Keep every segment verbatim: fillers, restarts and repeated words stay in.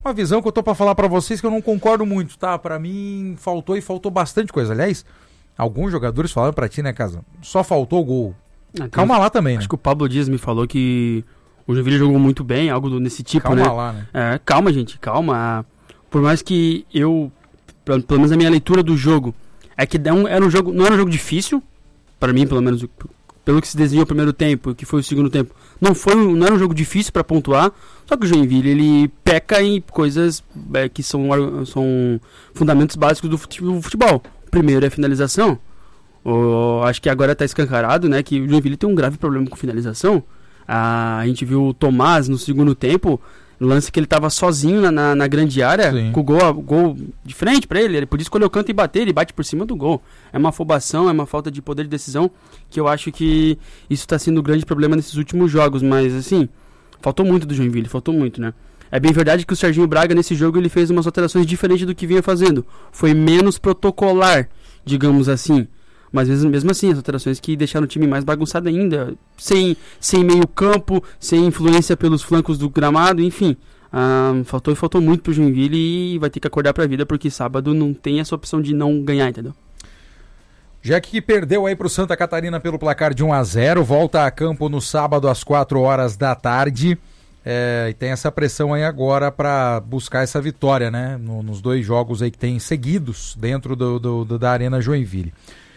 Uma visão que eu tô pra falar pra vocês que eu não concordo muito, tá? Pra mim faltou e faltou bastante coisa. Aliás, alguns jogadores falaram pra ti, né, Casa? Só faltou o gol. Ah, Calma lá também, Acho né? que o Pablo Dias me falou que o Joinville jogou muito bem, algo do, nesse tipo, Calma né? lá, né? É, calma, gente, calma. Por mais que eu, pelo pelo menos a minha leitura do jogo, é que era um, era um jogo, não era um jogo difícil, pra mim, pelo menos, pelo que se desenhou o primeiro tempo, que foi o segundo tempo. Não, foi, não era um jogo difícil pra pontuar, só que o Joinville, ele peca em coisas é, que são, são fundamentos básicos do futebol. O primeiro é a finalização. O, acho que agora tá escancarado, né, que o Joinville tem um grave problema com finalização. Ah, a gente viu o Tomás no segundo tempo, no lance que ele tava sozinho na, na, na grande área, Sim. com o gol, gol de frente pra ele, ele podia escolher o canto e bater, ele bate por cima do gol. É uma afobação, é uma falta de poder de decisão, que eu acho que isso tá sendo um grande problema nesses últimos jogos, mas assim, faltou muito do Joinville, faltou muito, né? É bem verdade que o Serginho Braga nesse jogo ele fez umas alterações diferentes do que vinha fazendo, foi menos protocolar, digamos assim. Mas mesmo, mesmo assim, as alterações que deixaram o time mais bagunçado ainda, sem, sem meio campo, sem influência pelos flancos do gramado, enfim. Ah, faltou e faltou muito pro Joinville e vai ter que acordar pra vida, porque sábado não tem essa opção de não ganhar, entendeu? Jack que perdeu aí pro Santa Catarina pelo placar de um a zero, volta a campo no sábado às quatro horas da tarde. É, e tem essa pressão aí agora para buscar essa vitória, né? No, nos dois jogos aí que tem seguidos dentro do, do, do, da Arena Joinville.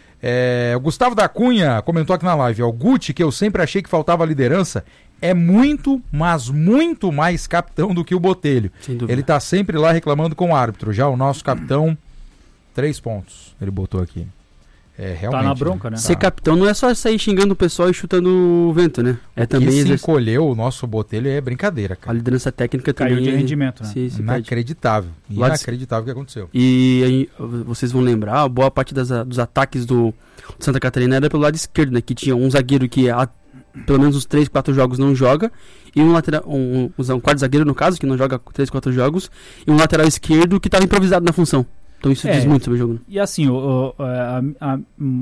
É, o Gustavo da Cunha comentou aqui na live, ó, o Guti, que eu sempre achei que faltava liderança, é muito, mas muito mais capitão do que o Botelho. Ele tá sempre lá reclamando com o árbitro. Já o nosso capitão, três pontos, ele botou aqui. É, realmente, tá na bronca, né? né? Ser capitão não é só sair xingando o pessoal e chutando o vento, né? É o também que se exerc... encolheu o nosso Botelho é brincadeira, cara. A liderança técnica caiu também de rendimento, né? Se, se Inacreditável. Lá Inacreditável o que aconteceu. E aí, vocês vão lembrar, boa parte das, dos ataques do Santa Catarina era pelo lado esquerdo, né? Que tinha um zagueiro que há pelo menos uns três, quatro jogos não joga, e um lateral, um, um, um quarto zagueiro no caso, que não joga três, quatro jogos, e um lateral esquerdo que estava improvisado na função. Então isso é, diz muito sobre o jogo. Né? E assim, o, o, a, a, a,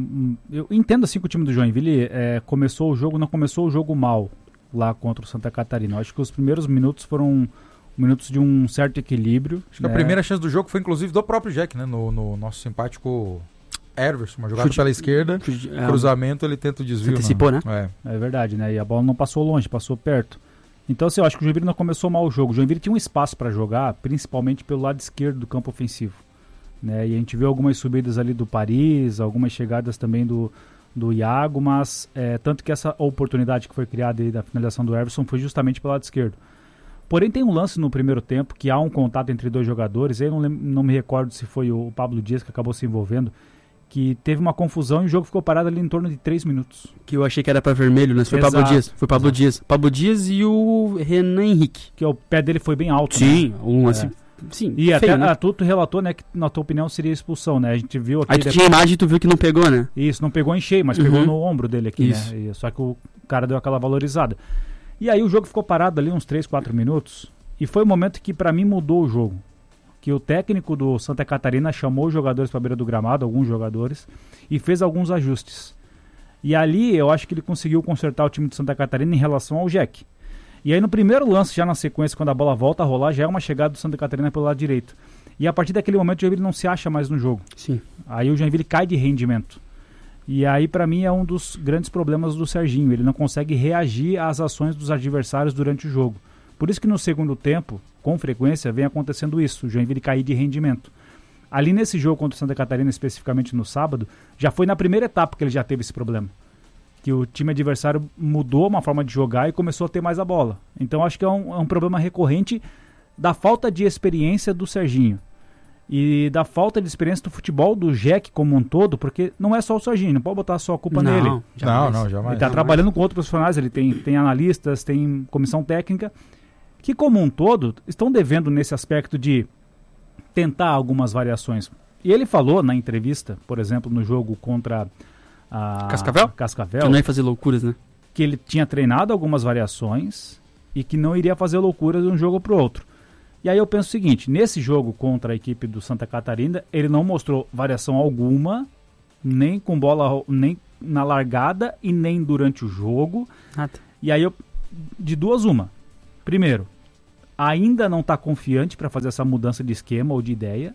eu entendo assim que o time do Joinville é, começou o jogo, não começou o jogo mal lá contra o Santa Catarina. Eu acho que os primeiros minutos foram minutos de um certo equilíbrio. Acho né? que a primeira chance do jogo foi inclusive do próprio Jack, né? No, no nosso simpático Everson, uma jogada Chute, pela esquerda, é, cruzamento, ele tenta o desvio. Antecipou, né? É. é verdade, né? E a bola não passou longe, passou perto. Então assim, eu acho que o Joinville não começou mal o jogo. O Joinville tinha um espaço para jogar, principalmente pelo lado esquerdo do campo ofensivo. Né, e a gente viu algumas subidas ali do Paris, algumas chegadas também do, do Iago, mas é, tanto que essa oportunidade que foi criada aí da finalização do Everson foi justamente pelo lado esquerdo. Porém tem um lance no primeiro tempo que há um contato entre dois jogadores, aí eu não, lembro, não me recordo se foi o Pablo Dias que acabou se envolvendo, que teve uma confusão e o jogo ficou parado ali em torno de três minutos. Que eu achei que era para vermelho, né? Foi o Pablo Dias. Foi Pablo Dias. Pablo Dias e o Renan Henrique. Que o pé dele foi bem alto. Sim, né? um lance... É. Sim, e feio, até né? a, tu, tu relatou, né, que na tua opinião seria expulsão, né? A gente viu aqui. Aí tu tinha imagem e tu viu que não pegou, né? Isso, não pegou em cheio, mas uhum. pegou no ombro dele aqui, Isso. né? E, só que o cara deu aquela valorizada. E aí o jogo ficou parado ali uns três, quatro minutos. E foi o momento que pra mim mudou o jogo. Que o técnico do Santa Catarina chamou os jogadores pra beira do gramado, alguns jogadores, e fez alguns ajustes. E ali eu acho que ele conseguiu consertar o time do Santa Catarina em relação ao Jack. E aí no primeiro lance, já na sequência, quando a bola volta a rolar, já é uma chegada do Santa Catarina pelo lado direito. E a partir daquele momento o Joinville não se acha mais no jogo. Sim. Aí o Joinville cai de rendimento. E aí pra mim é um dos grandes problemas do Serginho. Ele não consegue reagir às ações dos adversários durante o jogo. Por isso que no segundo tempo, com frequência, vem acontecendo isso. O Joinville cair de rendimento. Ali nesse jogo contra o Santa Catarina, especificamente no sábado, já foi na primeira etapa que ele já teve esse problema. Que o time adversário mudou uma forma de jogar e começou a ter mais a bola. Então acho que é um, é um problema recorrente da falta de experiência do Serginho. E da falta de experiência do futebol do Jack como um todo, porque não é só o Serginho, não pode botar só a culpa não, nele. Jamais. Não, não, jamais. Ele está trabalhando com outros profissionais, ele tem, tem analistas, tem comissão técnica, que como um todo estão devendo nesse aspecto de tentar algumas variações. E ele falou na entrevista, por exemplo, no jogo contra... A Cascavel? Cascavel. Que não ia fazer loucuras, né? Que ele tinha treinado algumas variações e que não iria fazer loucuras de um jogo para o outro. E aí eu penso o seguinte, nesse jogo contra a equipe do Santa Catarina, ele não mostrou variação alguma, nem com bola, nem na largada e nem durante o jogo. Nada. E aí eu, de duas uma. Primeiro, ainda não está confiante para fazer essa mudança de esquema ou de ideia,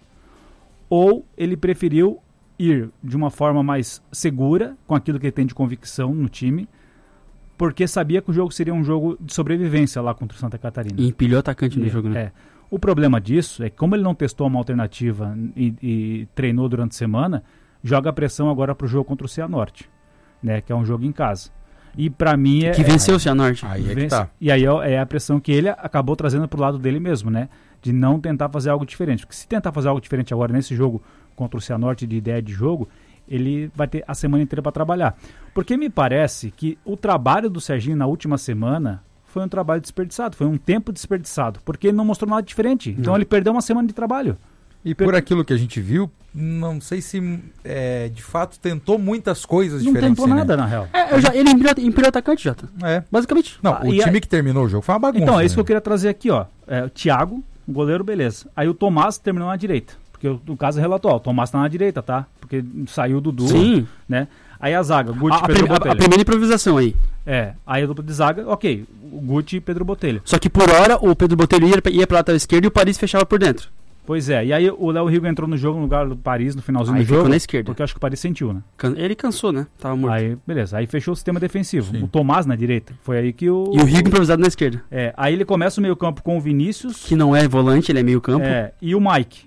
ou ele preferiu ir de uma forma mais segura, com aquilo que ele tem de convicção no time, porque sabia que o jogo seria um jogo de sobrevivência lá contra o Santa Catarina. E empilhou atacante e, no jogo, né? É. O problema disso é que, como ele não testou uma alternativa e, e treinou durante a semana, joga a pressão agora para o jogo contra o Cianorte, né, que é um jogo em casa. E para mim é... Que venceu o Cianorte. Aí é que tá. E aí é a pressão que ele acabou trazendo pro lado dele mesmo, né? De não tentar fazer algo diferente. Porque se tentar fazer algo diferente agora nesse jogo contra o Cianorte de ideia de jogo, ele vai ter a semana inteira para trabalhar. Porque me parece que o trabalho do Serginho na última semana foi um trabalho desperdiçado, foi um tempo desperdiçado, porque ele não mostrou nada diferente. Então Não. ele perdeu uma semana de trabalho. E por aquilo que a gente viu, não sei se é, de fato tentou muitas coisas Não diferentes. tentou né? nada, na real. É, eu já, ele empilhou, empilhou atacante, Jota. É. Basicamente. Não, Ah, o e time aí- que terminou o jogo foi uma bagunça. Então, é isso né? que eu queria trazer aqui, ó. É, o Thiago, o goleiro, beleza. Aí o Tomás terminou na direita. Porque o, o caso relatou, ó, o Tomás tá na direita, tá? Porque saiu o Dudu, Sim. né? Aí a zaga, Guti A, e a, Pedro prim- a- a Botelho. primeira improvisação aí. É, aí a dupla de zaga, ok, o Guti e Pedro Botelho. Só que por hora o Pedro Botelho ia, ia pra lateral esquerda e o Paris fechava por dentro. Pois é, e aí o Léo Rigo entrou no jogo no lugar do Paris no finalzinho Aí do ficou jogo. na esquerda. Porque eu acho que o Paris sentiu, né? Can- Ele cansou, né? Tava morto. Aí, beleza, aí fechou o sistema defensivo. Sim. O Tomás na direita. Foi aí que o... E o Rigo improvisado na esquerda. É, aí ele começa o meio campo com o Vinícius. Que não é volante, ele é meio campo. É, e o Mike.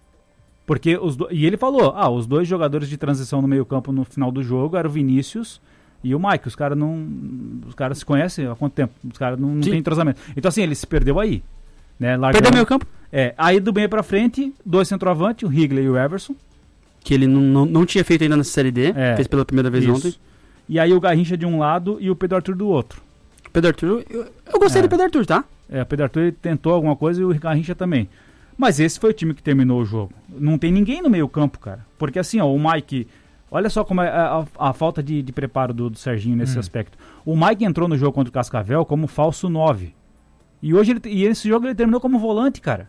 Porque os do... E ele falou, ah, os dois jogadores de transição no meio campo no final do jogo eram o Vinícius e o Mike. Os caras não... Os caras se conhecem há quanto tempo? Os caras não, não Sim. têm entrosamento. Então assim, ele se perdeu aí. Né? Largando... Perdeu meio campo. É, aí do meio pra frente, dois centroavantes, o Higley e o Everson. Que ele não, não, não tinha feito ainda na Série D. É. Fez pela primeira vez Isso. ontem. E aí o Garrincha de um lado e o Pedro Arthur do outro. Pedro Arthur, eu, eu gostei É. do Pedro Arthur, tá? É, o Pedro Arthur ele tentou alguma coisa e o Garrincha também. Mas esse foi o time que terminou o jogo. Não tem ninguém no meio campo, cara. Porque assim, ó, o Mike... Olha só como é a, a, a falta de, de preparo do, do Serginho nesse Hum. aspecto. O Mike entrou no jogo contra o Cascavel como falso nove. E hoje ele, e esse jogo ele terminou como volante, cara.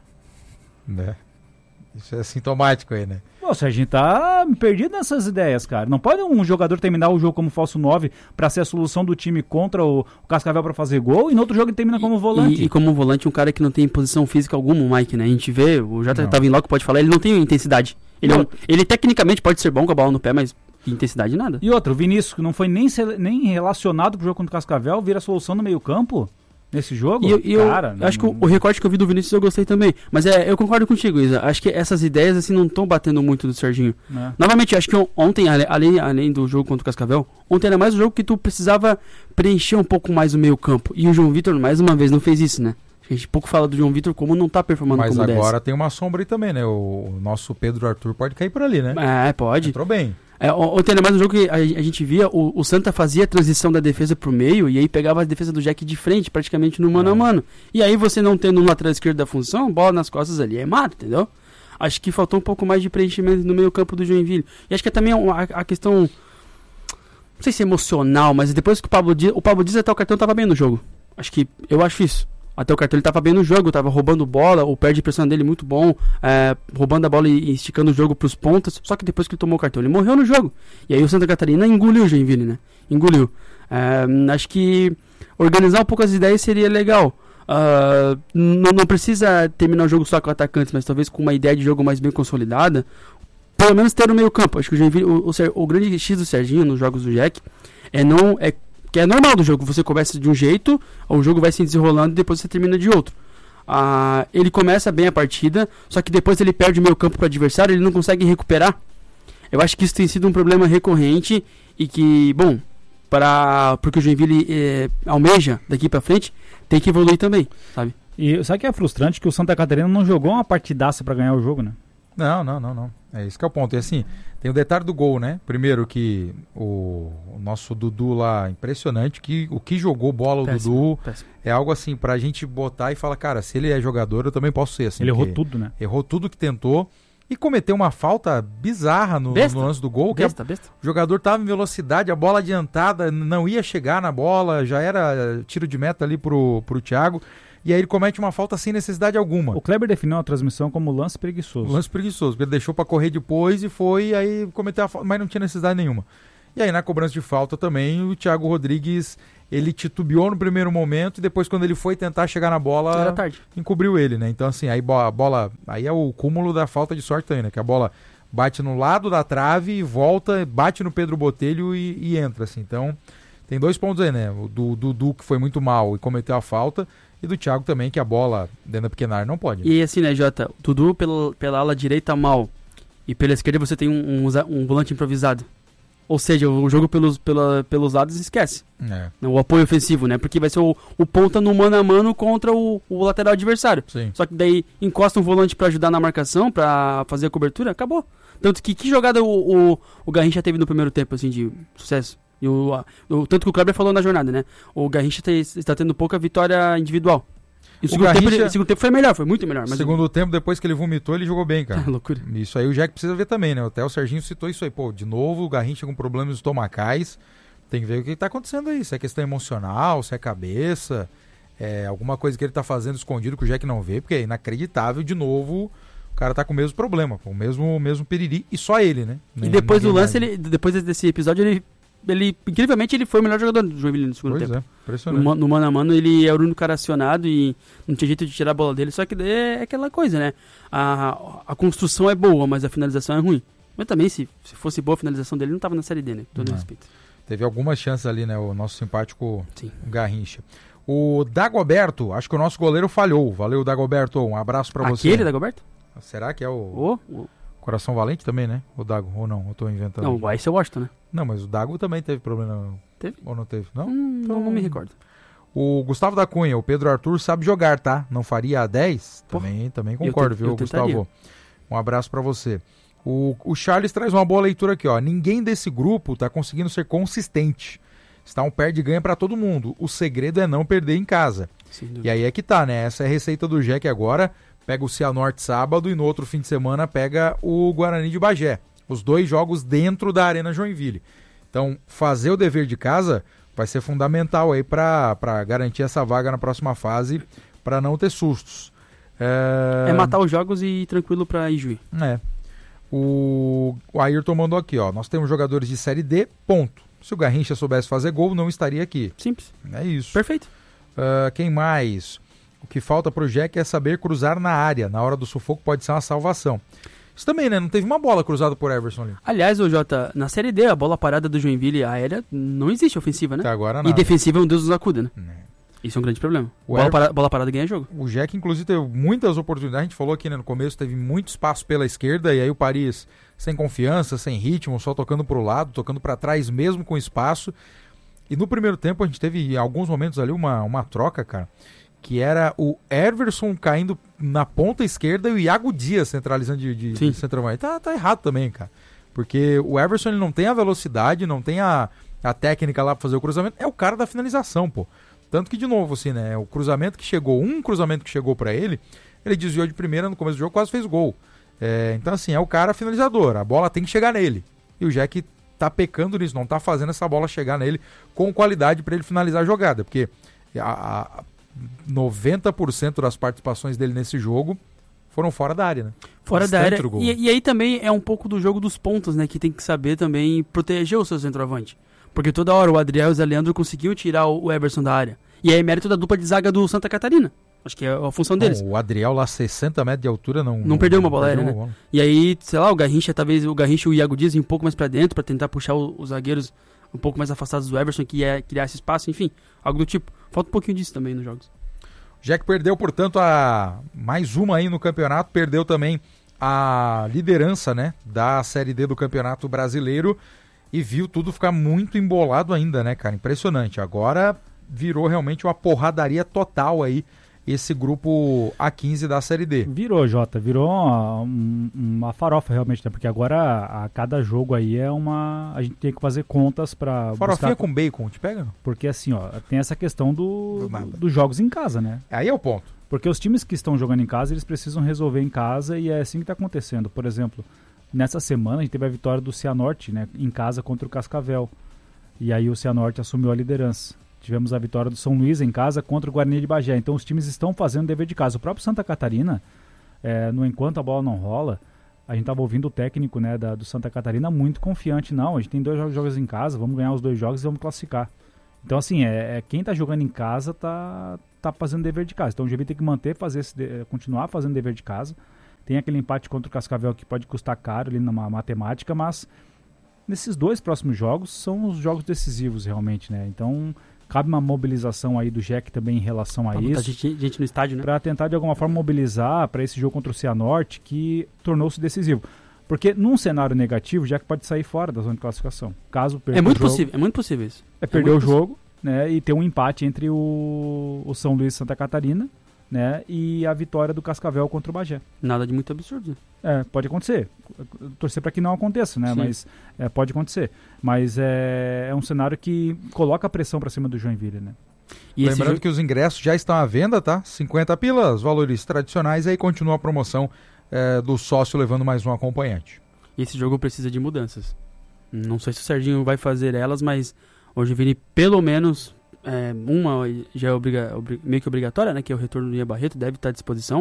Né? Isso é sintomático aí, né? Pô, o Serginho tá perdido nessas ideias, cara. Não pode um jogador terminar o jogo como falso nove pra ser a solução do time contra o, o Cascavel pra fazer gol e no outro jogo ele termina como volante. E, e como volante, um cara que não tem posição física alguma, o Mike, né? A gente vê, o Jota Não. tava em loco, pode falar, ele não tem intensidade. Ele, é um- Não. ele tecnicamente pode ser bom com a bola no pé, mas intensidade nada. E outro, o Vinícius, que não foi nem, sele- nem relacionado pro jogo contra o Cascavel, vira a solução no meio campo nesse jogo? E eu, e eu cara, acho que não- o, o recorte que eu vi do Vinícius eu gostei também. Mas é, eu concordo contigo, Isa. Acho que essas ideias assim não estão batendo muito do Serginho. né? Novamente, acho que on- ontem, ale- além, além do jogo contra o Cascavel, ontem era mais um jogo que tu precisava preencher um pouco mais o meio campo. E o João Vitor, mais uma vez, não fez isso, né? A gente pouco fala do João Vitor como não tá performando Mas como agora tem uma sombra aí também, né? O, o nosso Pedro Arthur pode cair por ali, né? dez. É, pode. Entrou bem. É, o- ontem era mais um jogo que a, a gente via, o, o Santa fazia a transição da defesa pro meio e aí pegava a defesa do Jack de frente, praticamente no mano a mano. E aí você não tendo um lateral esquerdo da função, bola nas costas ali é mato, entendeu? Acho que faltou um pouco mais de preenchimento no meio campo do Joinville. E acho que é também a, a questão, não sei se é emocional, mas depois que o Pablo Dias, o Pablo Dias até o cartão tava bem no jogo. Acho que, eu acho isso. Até o cartão ele tava bem no jogo, tava roubando bola, o perde de pressão dele muito bom, é, roubando a bola e, e esticando o jogo pros pontas. Só que depois que ele tomou o cartão, ele morreu no jogo. E aí o Santa Catarina engoliu o Joinville, né? Engoliu. É, acho que organizar um pouco as ideias seria legal. Ah, não, não precisa terminar o jogo só com atacantes, mas talvez com uma ideia de jogo mais bem consolidada. Pelo menos ter no meio campo. Acho que o Joinville, o, o, Ser- o grande X do Serginho nos jogos do Jack é não... É, que é normal do jogo, você começa de um jeito, o jogo vai se desenrolando e depois você termina de outro. Ah, ele começa bem a partida, só que depois ele perde o meio campo para o adversário, ele não consegue recuperar. Eu acho que isso tem sido um problema recorrente e que, bom, para porque o Joinville eh, almeja daqui para frente, tem que evoluir também, sabe? E sabe o que é frustrante? Que o Santa Catarina não jogou uma partidaça pra ganhar o jogo, né? Não, não, não, não. É isso que é o ponto. E assim, tem o detalhe do gol, né? Primeiro que o, o nosso Dudu lá, impressionante, que o que jogou bola o Péssimo, Dudu péssimo. é algo assim pra gente botar e falar, cara, se ele é jogador, eu também posso ser assim. Ele errou porque tudo, né? Errou tudo que tentou e cometeu uma falta bizarra no, Besta. no lance do gol, que a- Besta, besta. o jogador tava em velocidade, a bola adiantada, não ia chegar na bola, já era eh, tiro de meta ali pro, pro Thiago, e aí ele comete uma falta sem necessidade alguma. O Kleber definiu a transmissão como lance preguiçoso. Lance preguiçoso, porque ele deixou pra correr depois e foi, aí cometeu a falta, mas não tinha necessidade nenhuma. E aí na cobrança de falta também, o Thiago Rodrigues ele titubeou no primeiro momento e depois quando ele foi tentar chegar na bola, Era tarde. encobriu ele, né? Então assim, aí a bola, aí é o cúmulo da falta de sorte aí, né? Que a bola bate no lado da trave, volta, bate no Pedro Botelho e, e entra, assim. Então, tem dois pontos aí, né? O do Dudu, que foi muito mal e cometeu a falta, e do Thiago também, que a bola dentro da pequena área não pode. Né? E assim, né, Jota? O Dudu pela, pela ala direita mal e pela esquerda você tem um, um, um volante improvisado. Ou seja, o jogo pelos, pela, pelos lados esquece. É. O apoio ofensivo, né? Porque vai ser o, o ponta no mano a mano contra o, o lateral adversário. Sim. Só que daí encosta um volante pra ajudar na marcação, pra fazer a cobertura, acabou. Tanto que que jogada o, o, o Garrincha teve no primeiro tempo, assim, de sucesso? E o, a, o, tanto que o Kleber falou na jornada, né? O Garrincha te, está tendo pouca vitória individual. E o, o segundo, Garrincha, tempo, ele, o segundo tempo foi melhor, foi muito melhor. Mas segundo o... tempo, depois que ele vomitou, ele jogou bem, cara. Loucura. Isso aí o Jack precisa ver também, né? Até o Serginho citou isso aí. Pô, de novo, o Garrincha com problemas estomacais. Tem que ver o que está acontecendo aí. Se é questão emocional, se é cabeça, é alguma coisa que ele está fazendo escondido que o Jack não vê, porque é inacreditável, de novo... O cara tá com o mesmo problema, com o mesmo, o mesmo piriri, e só ele, né? E depois do lance, ele, depois desse episódio, ele, ele, incrivelmente, ele foi o melhor jogador do Joinville no segundo pois tempo. É, impressionante. No, no mano a mano, ele era o único cara acionado e não tinha jeito de tirar a bola dele, só que é aquela coisa, né? A, a construção é boa, mas a finalização é ruim. Mas também, se, se fosse boa a finalização dele, não tava na Série D, né? Com todo não. respeito. Teve algumas chances ali, né? O nosso simpático Sim. Garrincha. O Dagoberto, acho que o nosso goleiro falhou. Valeu, Dagoberto. Um abraço pra você. Aquele, Dagoberto? Será que é o O, o... Coração Valente também, né? O Dago, ou não? Eu tô inventando. Não, o Ice é o Washington, né? Não, mas o Dago também teve problema. Teve? Ou não teve? Não? Hum, então... não, não me recordo. O Gustavo da Cunha, o Pedro Arthur sabe jogar, tá? Não faria a dez? Também, também concordo, eu te, viu, eu Gustavo? Um abraço pra você. O, o Charles traz uma boa leitura aqui, ó. Ninguém desse grupo tá conseguindo ser consistente. Está um perde e ganha pra todo mundo. O segredo é não perder em casa. E aí é que tá, né? Essa é a receita do Jack agora. Pega o Cianorte sábado e no outro fim de semana pega o Guarani de Bagé. Os dois jogos dentro da Arena Joinville. Então, fazer o dever de casa vai ser fundamental aí para garantir essa vaga na próxima fase, para não ter sustos. É... é matar os jogos e ir tranquilo para Ijuí. É. O... o Ayrton mandou aqui, ó. Nós temos jogadores de Série D, ponto. Se o Garrincha soubesse fazer gol, não estaria aqui. Simples. É isso. Perfeito. Uh, quem mais? O que falta pro Jack é saber cruzar na área. Na hora do sufoco pode ser uma salvação. Isso também, né? Não teve uma bola cruzada por Everson ali. Aliás, o Jota, na Série D, a bola parada do Joinville aérea não existe ofensiva, né? Até agora não. E defensiva é um Deus nos acuda, né? É. Isso é um grande problema. Bola, Ever... para... bola parada ganha jogo. O Jack, inclusive, teve muitas oportunidades. A gente falou aqui, né, no começo, teve muito espaço pela esquerda. E aí o Paris, sem confiança, sem ritmo, só tocando pro lado, tocando para trás mesmo com espaço. E no primeiro tempo a gente teve, em alguns momentos ali, uma, uma troca, cara, que era o Everson caindo na ponta esquerda e o Iago Dias centralizando de, de, de centroavante. Tá, tá errado também, cara. Porque o Everson ele não tem a velocidade, não tem a, a técnica lá pra fazer o cruzamento. É o cara da finalização, pô. Tanto que, de novo, assim, né? O cruzamento que chegou, um cruzamento que chegou pra ele, ele desviou de primeira no começo do jogo, quase fez gol. É, então, assim, é o cara finalizador. A bola tem que chegar nele. E o Jack tá pecando nisso, não tá fazendo essa bola chegar nele com qualidade pra ele finalizar a jogada. Porque a... a noventa por cento das participações dele nesse jogo foram fora da área, né? Fora Bastante da área. E, e aí também é um pouco do jogo dos pontos, né? Que tem que saber também proteger o seu centroavante. Porque toda hora o Adriel e o Zé Leandro conseguiam tirar o Everson da área. E aí é mérito da dupla de zaga do Santa Catarina. Acho que é a função deles. Não, o Adriel lá, sessenta metros de altura, não... Não, não perdeu uma bola aérea, né? Bola. E aí, sei lá, o Garrincha, talvez o Garrincha e o Iago Dias um pouco mais pra dentro, pra tentar puxar o, os zagueiros um pouco mais afastados do Everson, que é criar esse espaço, enfim, algo do tipo. Falta um pouquinho disso também nos jogos. Jack perdeu, portanto, a mais uma aí no campeonato, perdeu também a liderança, né, da Série D do Campeonato Brasileiro e viu tudo ficar muito embolado ainda, né, cara? Impressionante. Agora virou realmente uma porradaria total aí esse grupo A quinze da Série D. Virou, Jota, virou uma, uma farofa realmente, né? Porque agora a cada jogo aí é uma... A gente tem que fazer contas pra... Farofinha buscar... com bacon, te pega não? Porque assim, ó, tem essa questão do, do, dos jogos em casa, né? Aí é o ponto. Porque os times que estão jogando em casa, eles precisam resolver em casa e é assim que tá acontecendo. Por exemplo, nessa semana a gente teve a vitória do Cianorte, né? Em casa contra o Cascavel. E aí o Cianorte assumiu a liderança. Tivemos a vitória do São Luís em casa contra o Guarani de Bagé. Então os times estão fazendo o dever de casa. O próprio Santa Catarina, é, no enquanto a bola não rola, a gente estava ouvindo o técnico, né, da, do Santa Catarina muito confiante. Não, a gente tem dois jogos em casa, vamos ganhar os dois jogos e vamos classificar. Então, assim, é, é quem tá jogando em casa tá, tá fazendo dever de casa. Então o G B tem que manter, fazer esse de, continuar fazendo dever de casa. Tem aquele empate contra o Cascavel que pode custar caro ali numa matemática, mas nesses dois próximos jogos são os jogos decisivos realmente, né? Então cabe uma mobilização aí do Jack também em relação a pra isso. Gente, gente no estádio, né? Para tentar de alguma forma mobilizar para esse jogo contra o Cianorte que tornou-se decisivo. Porque num cenário negativo, o Jack pode sair fora da zona de classificação. Caso perca É muito o jogo, possível, é muito possível isso. É perder é o jogo, né, e ter um empate entre o, o São Luís e Santa Catarina, né, e a vitória do Cascavel contra o Bagé. Nada de muito absurdo. É, pode acontecer. Torcer para que não aconteça, né, Sim. mas é, pode acontecer. Mas é, é um cenário que coloca a pressão para cima do Joinville, né. E lembrando jogo... que os ingressos já estão à venda, tá? cinquenta pilas, valores tradicionais, aí continua a promoção é, do sócio levando mais um acompanhante. E esse jogo precisa de mudanças. Não sei se o Serginho vai fazer elas, mas hoje vire pelo menos é, uma já é obriga, obri, meio que obrigatória, né? Que é o retorno do Ian Barreto, deve estar à disposição.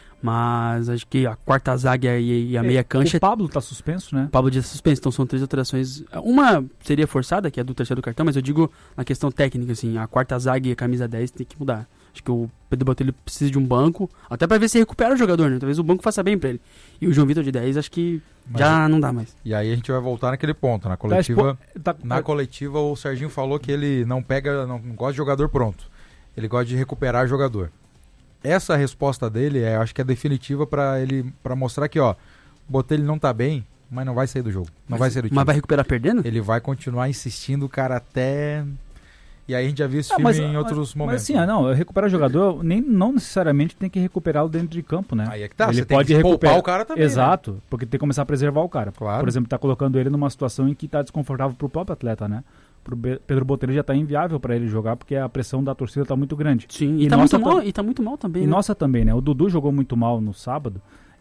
Mas acho que a quarta zaga e, e a é, meia cancha... O Pablo está suspenso, né? O Pablo está suspenso, então são três alterações. Uma seria forçada, que é a do terceiro cartão, mas eu digo na questão técnica, assim, a quarta zaga e a camisa dez tem que mudar. Acho que o Pedro Botelho precisa de um banco, até para ver se recupera o jogador, né? Talvez o banco faça bem para ele. E o João Vitor de dez, acho que mas já não dá mais. E aí a gente vai voltar naquele ponto, na coletiva. Tá, tá, na coletiva o Serginho falou que ele não pega, não gosta de jogador pronto. Ele gosta de recuperar jogador. Essa resposta dele, é, acho que é definitiva para ele, para mostrar que, ó, o Botelho não tá bem, mas não vai sair do jogo. Não mas, vai sair do time. Mas vai recuperar perdendo? Ele vai continuar insistindo, cara, até... E aí a gente já viu esse ah, filme mas, em outros mas, momentos. Mas assim, ah, não, recuperar jogador, nem, não necessariamente tem que recuperá-lo dentro de campo, né? Aí é que tá, ele você pode tem que recuperar poupar o cara também, exato, né? Porque tem que começar a preservar o cara. Claro. Por exemplo, tá colocando ele numa situação em que tá desconfortável pro próprio atleta, né? Pro Pedro Botelho já tá inviável para ele jogar, porque a pressão da torcida tá muito grande. Sim, e, e tá muito mal, e tá muito mal também, E né? nossa também, né? O Dudu jogou muito mal no sábado,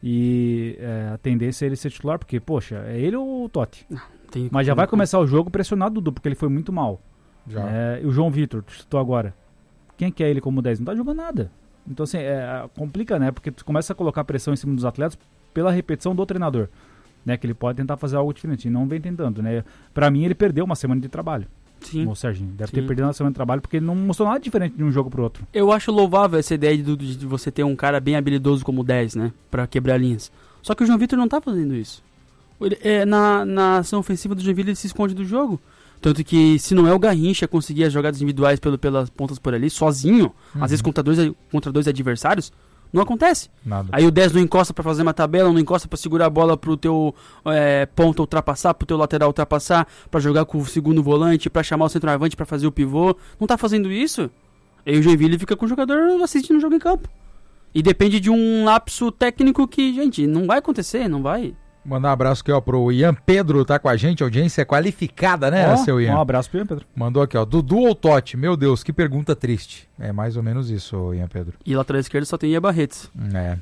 e é, a tendência é ele ser titular, porque, poxa, é ele ou o Totti? Não, tem Mas já vai começar o jogo pressionado o Dudu, porque ele foi muito mal. Já. É, e o João Vitor, tu citou agora. Quem que é ele como dez? Não tá jogando nada. Então, assim, é, complica, né? Porque tu começa a colocar pressão em cima dos atletas pela repetição do treinador, né? Que ele pode tentar fazer algo diferente. E não vem tentando, né? Pra mim, ele perdeu uma semana de trabalho. Sim. O Serginho. Deve Sim. ter perdido uma semana de trabalho porque ele não mostrou nada diferente de um jogo pro outro. Eu acho louvável essa ideia de, de você ter um cara bem habilidoso como dez, né? Pra quebrar linhas. Só que o João Vitor não tá fazendo isso. Ele, é, na, na ação ofensiva do Joinville, ele se esconde do jogo. Tanto que se não é o Garrincha conseguir as jogadas individuais pelo, pelas pontas por ali, sozinho, uhum. às vezes contra dois, contra dois adversários, não acontece. Nada. Aí o dez não encosta pra fazer uma tabela, não encosta pra segurar a bola pro teu é, ponta ultrapassar, pro teu lateral ultrapassar, pra jogar com o segundo volante, pra chamar o centroavante pra fazer o pivô. Não tá fazendo isso? Aí o Joinville fica com o jogador assistindo o jogo em campo. E depende de um lapso técnico que, gente, não vai acontecer, não vai... Mandar um abraço aqui, ó, pro Ian Pedro, tá com a gente, audiência qualificada, né, oh, seu Ian? Um abraço pro Ian Pedro. Mandou aqui, ó, Dudu ou Totti? Meu Deus, que pergunta triste. É mais ou menos isso, Ian Pedro. E lateral esquerdo só tem Ian Barretos. É.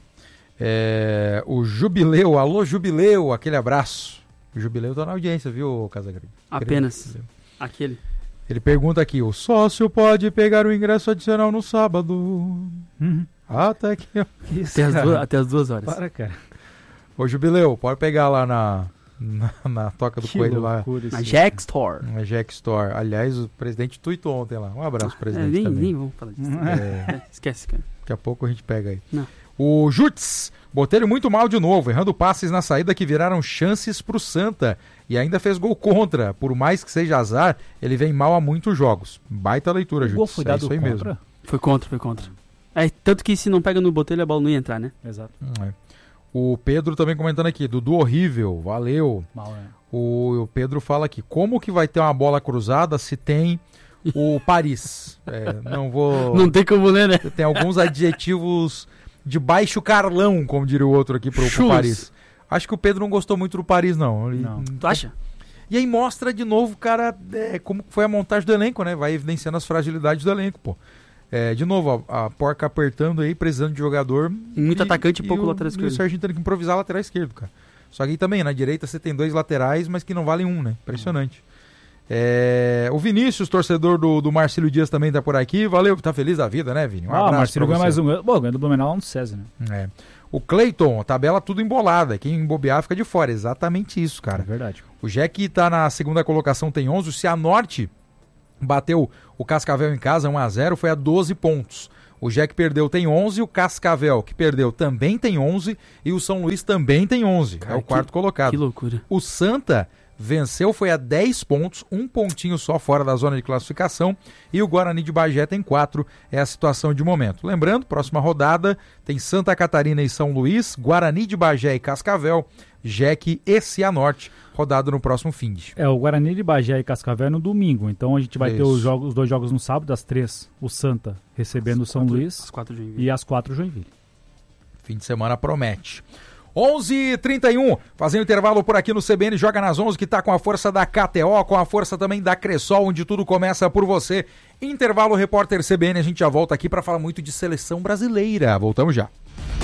é. O Jubileu, alô Jubileu, aquele abraço. O Jubileu tá na audiência, viu, Casagrande? Apenas. Aquele. Ele pergunta aqui, o sócio pode pegar o ingresso adicional no sábado? Uhum. Até que... Isso, até, as duas, até as duas horas. Para, cara. Ô, Jubileu, pode pegar lá na, na, na Toca do que Coelho loucura, lá. Na Jack Store. Na Jack Store. Aliás, o presidente tweetou ontem lá. Um abraço, ah, presidente, é, nem, também. Nem vamos falar disso. É, é, esquece, cara. Daqui a pouco a gente pega aí. Não. O Jutz, Botelho muito mal de novo, errando passes na saída que viraram chances pro Santa. E ainda fez gol contra. Por mais que seja azar, ele vem mal a muitos jogos. Baita leitura, Jutz. O gol foi dado é isso aí contra? mesmo. Foi contra, foi contra. É, tanto que se não pega no Botelho, a bola não ia entrar, né? Exato. Hum, é. O Pedro também comentando aqui, Dudu horrível, valeu. Mal, né? O, o Pedro fala aqui, como que vai ter uma bola cruzada se tem o Paris? É, não vou... Não tem como ler, né? Tem alguns adjetivos de baixo carlão, como diria o outro aqui pro, pro Paris. Acho que o Pedro não gostou muito do Paris, não. Ele, não. Tu acha? E aí mostra de novo, cara, é, como foi a montagem do elenco, né? Vai evidenciando as fragilidades do elenco, pô. É, de novo, a, a porca apertando aí, precisando de jogador. Muito e, atacante e pouco o, lateral esquerdo. E o Serginho tendo que improvisar lateral esquerdo, cara. Só que aí também, na direita você tem dois laterais, mas que não valem um, né? Impressionante. É, o Vinícius, torcedor do, do Marcílio Dias, também tá por aqui. Valeu, tá feliz da vida, né, Vini? Um ah, abraço. O Marcílio ganha mais um. Bom, ganha do Blumenau lá no César, É. né? O Cleiton, tabela tudo embolada. Quem bobear fica de fora. Exatamente isso, cara. É verdade. O Jack tá na segunda colocação, tem onze. O Cianorte bateu o Cascavel em casa, um a zero, foi a doze pontos. O J E C perdeu, tem onze, o Cascavel, que perdeu, também tem onze, e o São Luís também tem onze. Cara, é o quarto que, colocado. Que loucura. O Santa venceu, foi a dez pontos, um pontinho só fora da zona de classificação, e o Guarani de Bagé tem quatro, é a situação de momento. Lembrando, próxima rodada tem Santa Catarina e São Luís, Guarani de Bagé e Cascavel, J E C e Cianorte, rodado no próximo fim de. É, o Guarani de Bagé e Cascavel é no domingo, então a gente vai Isso. ter os, jogos, os dois jogos no sábado, às três, o Santa recebendo o São Luís às quatro, e às quatro Joinville. Fim de semana promete. onze e trinta e um, fazendo intervalo por aqui no C B N Joga nas onze, que está com a força da K T O, com a força também da Cressol, onde tudo começa por você. Intervalo, repórter C B N, a gente já volta aqui para falar muito de seleção brasileira. Voltamos já.